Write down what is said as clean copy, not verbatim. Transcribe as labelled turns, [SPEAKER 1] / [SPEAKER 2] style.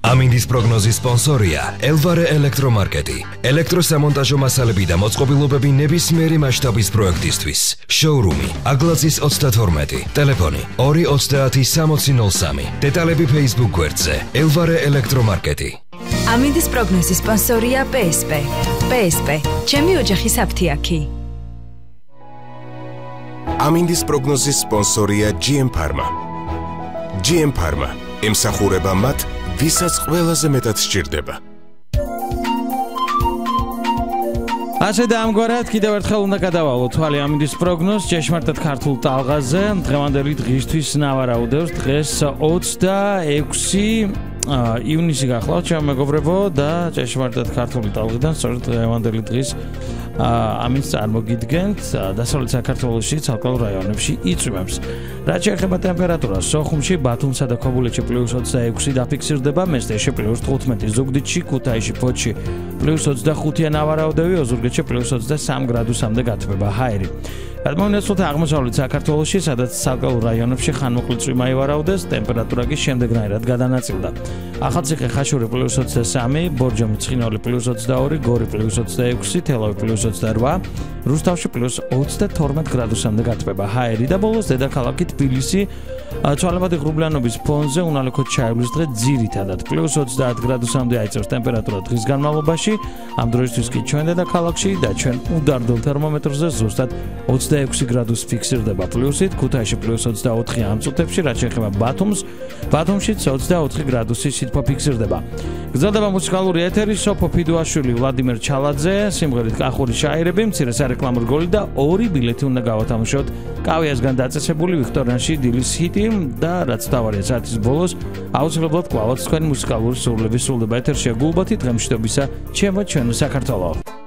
[SPEAKER 1] ამინდის პროგნოზის სპონსორია ელვარე ელექტრომარკეტი. ელექტროსამონტაჟო მასალები და მოწყობილობები ნებისმიერი მასშტაბის პროექტისთვის. შოურუმი აგლაძის 32, ტელეფონი 230-6003. დეტალები Facebook გვერდზე ელვარე ელექტრომარკეტი.
[SPEAKER 2] ამინდის პროგნოზის სპონსორია PSP. PSP, ჩემი ოჯახის აფთიაქი.
[SPEAKER 3] ამინდის პროგნოზის სპონსორია GM Pharma. GM Pharma ემსახურება მათ, ვისაც ყველაზე მეტად სჭირდება.
[SPEAKER 4] ასე და ამგვარად კიდევ ერთხელ უნდა გადავალოთ თვალი ამინდის პროგნოზს ჭეშმარიტად ქართულ ტალღაზე. დღევანდელი დღისთვის ნავარაუდევს დღეს 26 ივნისი გახლავთ ჩემო მეგობრებო და ჭეშმარიტად ქართული ტალღიდან სწორედ დღევანდელი დღის ამინს წარმოგიდგენთ დასავლეთ საქართველოში ცალკეულ რაიონებში იწვიმებს. რაც შეეხება ტემპერატურას, სოხუმში, ბათუმსა და ქობულეთში +26 დაფიქსირდება, მესტეში +15, ზუგდიდში, ქუთაისში, ფოთში +25 ნავარაუდევი, ოზურგეთში +23 გრადუსამდე გათბება ჰაერი. გადმოვინაცვლოთ აღმოსავლეთ საქართველოში, სადაც ცალკეულ რაიონებში ხანმოკლე წვიმა ივარაუდეს, ტემპერატურა კი შემდეგნაირად გადანაწილდა. ახალციხე, ხაშური +23, ბორჯომი, ცხინვალი +22, გორი +26, თელავი +28, რუსთავში +32 გრადუსამდე გათბება ჰაერი და ბოლოს დედაქალაქი თბილისი ცვალებადი ღრუბლიანობის ფონზე უნალექოდ ჩაივლის დღე ძირითადად +30 გრადუსამდე აიწევს ტემპერატურა დღის განმავლობაში. ამ დროისთვის კი ჩვენ დედაქალაქში და ჩვენ უდარდელ თერმომეტრზე ზუსტად 26 გრადუსი ფიქსირდება პლუსით, ქუთაისში +24 ამ წუთებში, რაც შეეხება ბათუმშიც 24 გრადუსი სითბო ფიქსირდება. გრძელდება მუსიკალური ეთერი, სოფო ფიდუაშვილი, ვლადიმერ ჩალაძე, სიმღერით კახური შაირები, მცირე სარეკლამო რგოლი და 2 ბილეთი უნდა გავათამაშოთ კავიასგან დაწესებული ვიქტორიანში დილის ჰიტი და რაც თავარია საათის ბოლოს აუცილებლად კვლავაც თქვენი მუსიკალური სურვილები სრულდება ეთერში გულბათი დღემშვიდობისა ჩემო ჩვენო საქართველო.